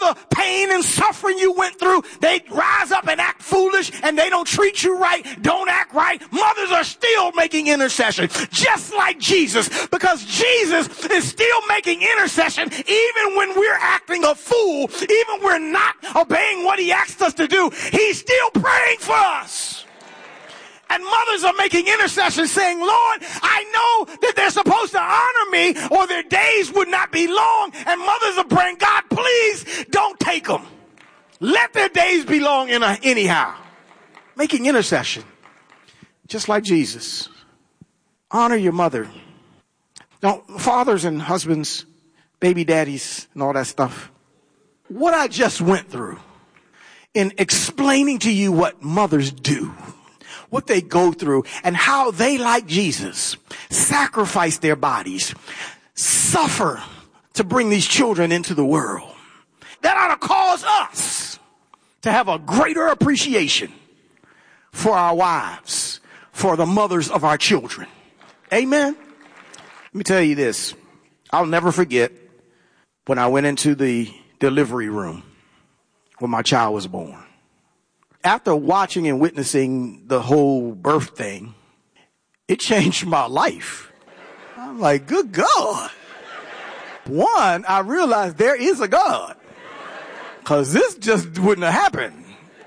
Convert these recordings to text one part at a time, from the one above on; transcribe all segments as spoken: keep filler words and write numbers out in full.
the pain and suffering you went through, they rise up and act foolish and they don't treat you right, don't act right, mothers are still making intercession, just like Jesus, because Jesus is still making intercession even when we're acting a fool, even when we're not obeying what he asked us to do. He's still praying for us. And mothers are making intercession saying, Lord, I know that they're supposed to honor me or their days would not be long. And mothers are praying, God, please don't take them. Let their days be long in a, anyhow. Making intercession, just like Jesus. Honor your mother. Now, fathers and husbands, baby daddies, and all that stuff. What I just went through in explaining to you what mothers do, what they go through, and how they, like Jesus, sacrifice their bodies, suffer to bring these children into the world. That ought to cause us to have a greater appreciation for our wives, for the mothers of our children. Amen. Let me tell you this. I'll never forget when I went into the delivery room when my child was born. After watching and witnessing the whole birth thing, it changed my life. I'm like, good God. One, I realized there is a God, because this just wouldn't have happened.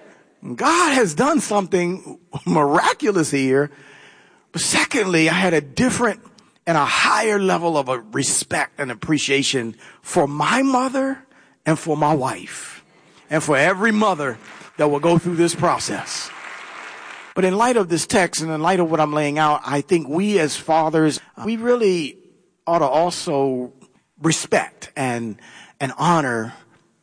God has done something miraculous here. But secondly, I had a different and a higher level of a respect and appreciation for my mother and for my wife and for every mother that will go through this process. But in light of this text and in light of what I'm laying out, I think we as fathers, we really ought to also respect and and honor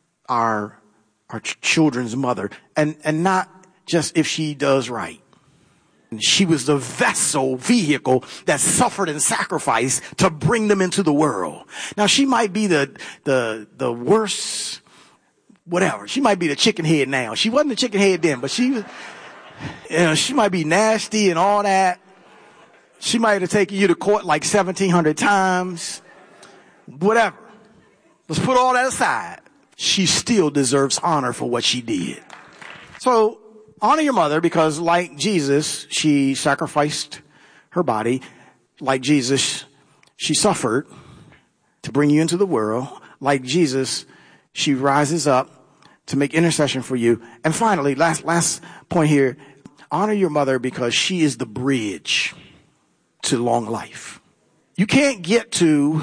our our ch- children's mother, and and not just if she does right. She was the vessel, vehicle that suffered and sacrificed to bring them into the world. Now, she might be the the the worst, whatever. She might be the chicken head now. She wasn't the chicken head then, but she was, you know, she might be nasty and all that. She might have taken you to court like seventeen hundred times. Whatever. Let's put all that aside. She still deserves honor for what she did. So, honor your mother, because like Jesus, she sacrificed her body. Like Jesus, she suffered to bring you into the world. Like Jesus, she rises up to make intercession for you. And finally, last, last point here, honor your mother because she is the bridge to long life. You can't get to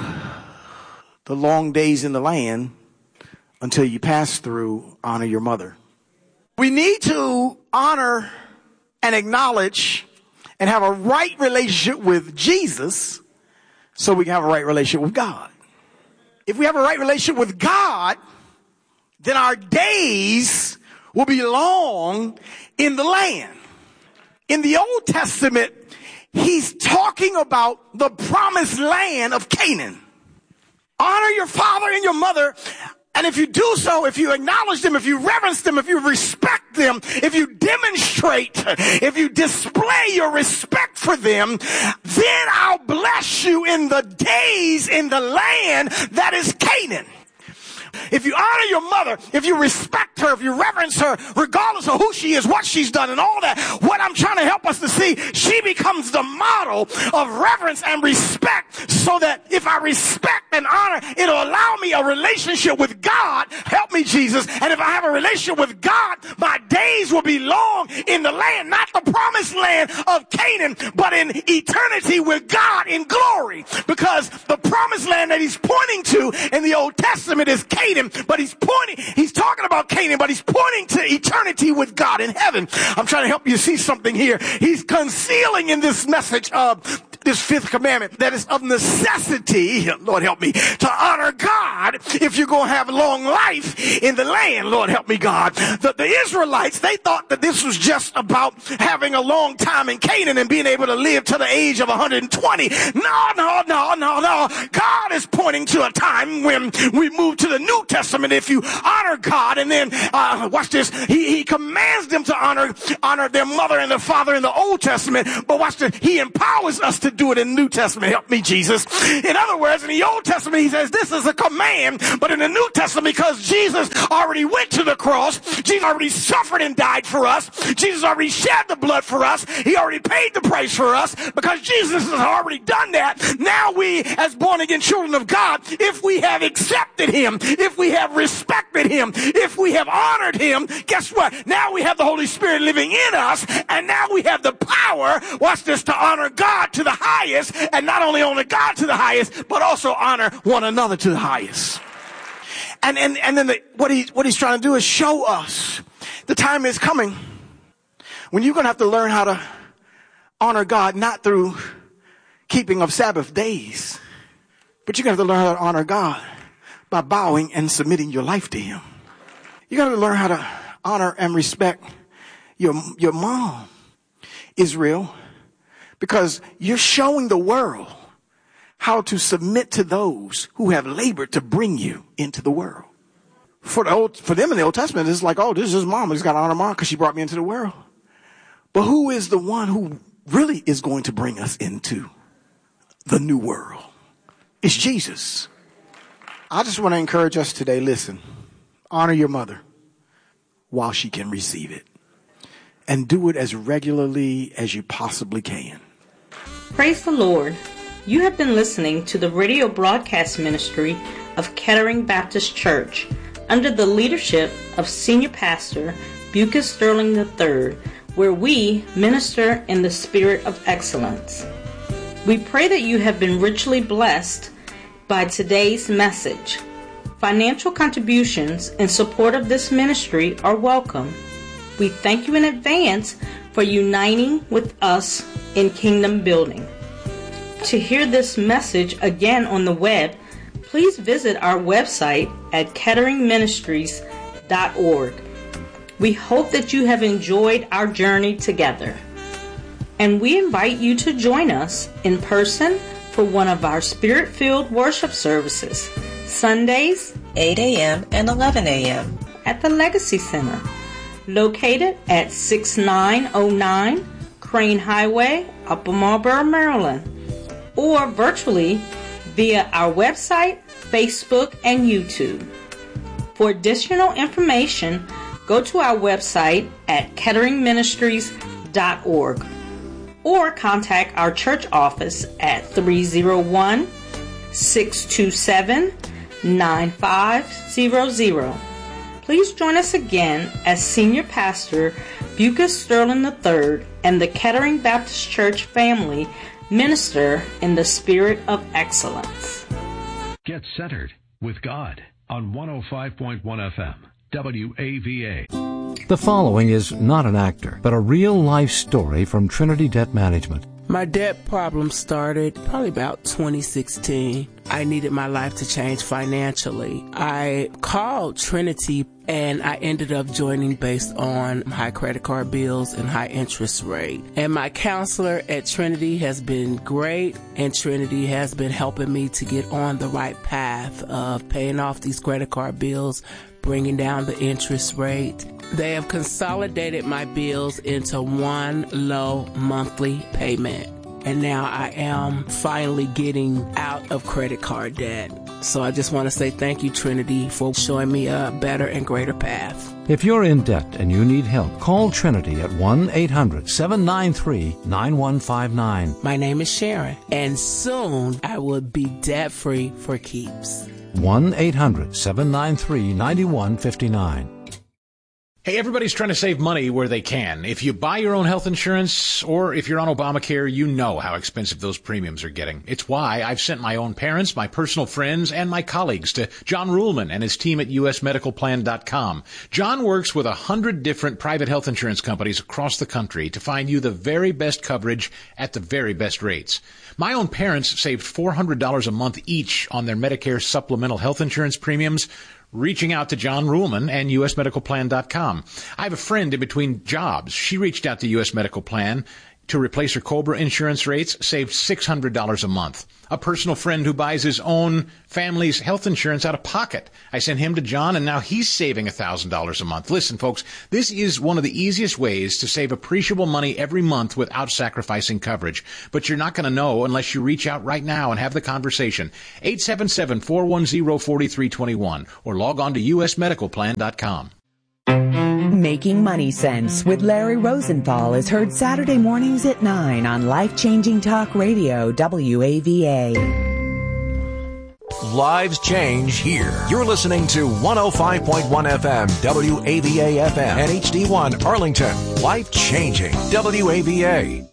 the long days in the land until you pass through honor your mother. We need to honor and acknowledge and have a right relationship with Jesus so we can have a right relationship with God. If we have a right relationship with God, then our days will be long in the land. In the Old Testament, he's talking about the promised land of Canaan. Honor your father and your mother. And if you do so, if you acknowledge them, if you reverence them, if you respect them, if you demonstrate, if you display your respect for them, then I'll bless you in the days in the land that is Canaan. If you honor your mother, if you respect her, if you reverence her, regardless of who she is, what she's done and all that, what I'm trying to help us to see, she becomes the model of reverence and respect, so that if I respect and honor, it'll allow me a relationship with God. Help me, Jesus. And if I have a relationship with God, my days will be long in the land, not the promised land of Canaan, but in eternity with God in glory. Because the promised land that he's pointing to in the Old Testament is Canaan. But he's pointing, he's talking about Canaan, but he's pointing to eternity with God in heaven. I'm trying to help you see something here. He's concealing in this message of this fifth commandment that is of necessity, Lord help me, to honor God if you're going to have long life in the land. Lord help me, God. The, the Israelites, they thought that this was just about having a long time in Canaan and being able to live to the age of one hundred twenty. No, no, no, no, no. God is pointing to a time when we move to the New Testament. If you honor God, and then uh, watch this, he, he commands them to honor honor their mother and their father in the Old Testament, but watch this, he empowers us to do it in the New Testament. Help me, Jesus. In other words, in the Old Testament, he says this is a command, but in the New Testament, because Jesus already went to the cross, Jesus already suffered and died for us, Jesus already shed the blood for us, he already paid the price for us, because Jesus has already done that. Now we, as born again children of God, if we have accepted him, if we have respected him, if we have honored him, guess what? Now we have the Holy Spirit living in us, and now we have the power, watch this, to honor God to the highest, and not only honor God to the highest, but also honor one another to the highest. And and and then the, what he what he's trying to do is show us the time is coming when you're going to have to learn how to honor God, not through keeping of Sabbath days, but you're going to have to learn how to honor God by bowing and submitting your life to him. You got to learn how to honor and respect your your mom, Israel, because you're showing the world how to submit to those who have labored to bring you into the world. For the old, for them in the Old Testament, it's like, oh, this is mom. I just got to honor mom because she brought me into the world. But who is the one who really is going to bring us into the new world? It's Jesus. I just want to encourage us today. Listen, honor your mother while she can receive it, and do it as regularly as you possibly can. Praise the Lord. You have been listening to the radio broadcast ministry of Kettering Baptist Church under the leadership of Senior Pastor Bucus Sterling the third, where we minister in the spirit of excellence. We pray that you have been richly blessed by today's message. Financial contributions in support of this ministry are welcome. We thank you in advance for uniting with us in kingdom building. To hear this message again on the web, please visit our website at kettering ministries dot org. We hope that you have enjoyed our journey together, and we invite you to join us in person for one of our Spirit-filled worship services, Sundays, eight a.m. and eleven a.m. at the Legacy Center, located at sixty-nine oh nine Crane Highway, Upper Marlboro, Maryland, or virtually via our website, Facebook, and YouTube. For additional information, go to our website at kettering ministries dot org or contact our church office at three oh one, six two seven, nine five zero zero. Please join us again as Senior Pastor Bucus Sterling the third and the Kettering Baptist Church family minister in the spirit of excellence. Get centered with God on one oh five point one F M, W A V A. The following is not an actor, but a real-life story from Trinity Debt Management. My debt problem started probably about twenty sixteen. I needed my life to change financially. I called Trinity and I ended up joining based on high credit card bills and high interest rate. And my counselor at Trinity has been great, and Trinity has been helping me to get on the right path of paying off these credit card bills, bringing down the interest rate. They have consolidated my bills into one low monthly payment. And now I am finally getting out of credit card debt. So I just want to say thank you, Trinity, for showing me a better and greater path. If you're in debt and you need help, call Trinity at one eight hundred seven nine three nine one five nine. My name is Sharon, and soon I will be debt-free for keeps. one eight hundred seven nine three nine one five nine. Hey, everybody's trying to save money where they can. If you buy your own health insurance or if you're on Obamacare, you know how expensive those premiums are getting. It's why I've sent my own parents, my personal friends, and my colleagues to John Ruhlman and his team at U S medical plan dot com. John works with a hundred different private health insurance companies across the country to find you the very best coverage at the very best rates. My own parents saved four hundred dollars a month each on their Medicare supplemental health insurance premiums, reaching out to John Ruhlman and U S medical plan dot com. I have a friend in between jobs. She reached out to U S Medical Plan to replace her COBRA insurance rates saved six hundred dollars a month. A personal friend who buys his own family's health insurance out of pocket. I sent him to John, and now he's saving one thousand dollars a month. Listen, folks, this is one of the easiest ways to save appreciable money every month without sacrificing coverage. But you're not going to know unless you reach out right now and have the conversation. eight seven seven, four one zero, four three two one or log on to u s medical plan dot com. Making Money Sense with Larry Rosenthal is heard Saturday mornings at nine on Life Changing Talk Radio, W A V A. Lives change here. You're listening to one oh five point one F M, W A V A F M, and H D one Arlington. Life changing, W A V A.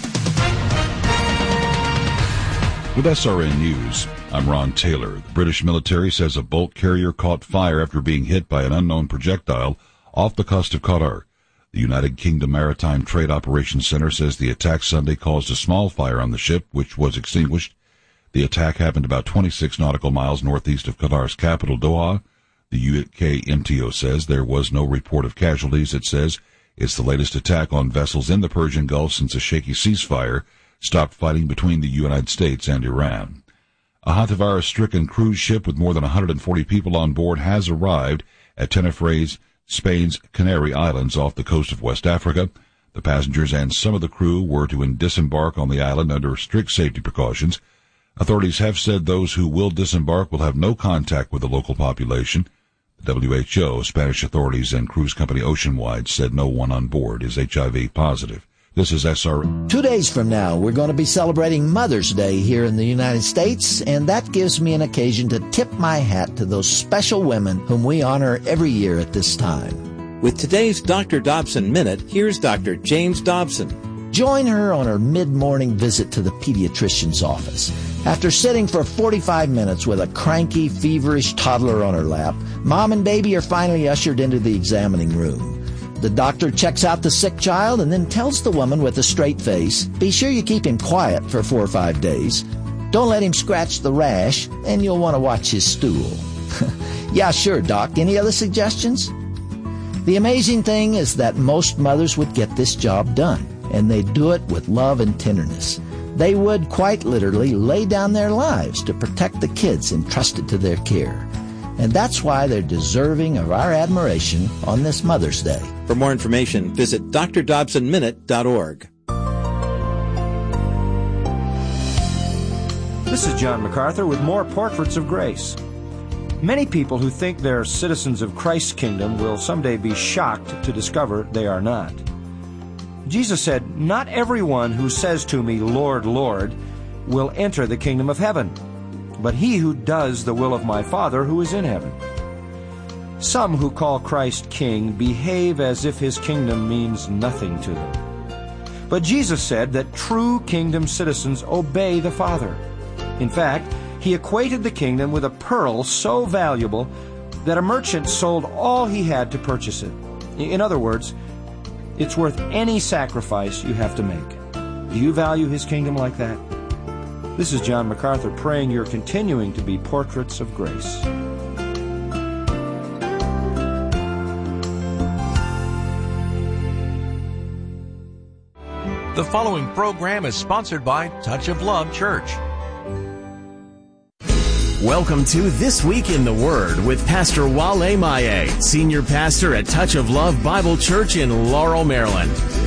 With S R N News, I'm Ron Taylor. The British military says a bolt carrier caught fire after being hit by an unknown projectile off the coast of Qatar. The United Kingdom Maritime Trade Operations Center says the attack Sunday caused a small fire on the ship, which was extinguished. The attack happened about twenty-six nautical miles northeast of Qatar's capital, Doha. The U K M T O says there was no report of casualties. It says it's the latest attack on vessels in the Persian Gulf since a shaky ceasefire stopped fighting between the United States and Iran. A hantavirus-stricken cruise ship with more than one hundred forty people on board has arrived at Tenerife, Spain's Canary Islands off the coast of West Africa. The passengers and some of the crew were to disembark on the island under strict safety precautions. Authorities have said those who will disembark will have no contact with the local population. The W H O, Spanish authorities, and cruise company Oceanwide said no one on board is H I V positive. This is S R. Two days from now, we're going to be celebrating Mother's Day here in the United States, and that gives me an occasion to tip my hat to those special women whom we honor every year at this time. With today's Doctor Dobson Minute, here's Doctor James Dobson. Join her on her mid-morning visit to the pediatrician's office. After sitting for forty-five minutes with a cranky, feverish toddler on her lap, Mom and Baby are finally ushered into the examining room. The doctor checks out the sick child and then tells the woman with a straight face, be sure you keep him quiet for four or five days. Don't let him scratch the rash, and you'll want to watch his stool. Yeah, sure, Doc. Any other suggestions? The amazing thing is that most mothers would get this job done, and they'd do it with love and tenderness. They would quite literally lay down their lives to protect the kids entrusted to their care. And that's why they're deserving of our admiration on this Mother's Day. For more information, visit d r dobson minute dot org. This is John MacArthur with more Portraits of Grace. Many people who think they're citizens of Christ's kingdom will someday be shocked to discover they are not. Jesus said, "Not everyone who says to me, 'Lord, Lord,' will enter the kingdom of heaven, but he who does the will of my Father who is in heaven." Some who call Christ king behave as if his kingdom means nothing to them. But Jesus said that true kingdom citizens obey the Father. In fact, he equated the kingdom with a pearl so valuable that a merchant sold all he had to purchase it. In other words, it's worth any sacrifice you have to make. Do you value his kingdom like that? This is John MacArthur praying you're continuing to be portraits of grace. The following program is sponsored by Touch of Love Church. Welcome to This Week in the Word with Pastor Wale Maye, Senior Pastor at Touch of Love Bible Church in Laurel, Maryland.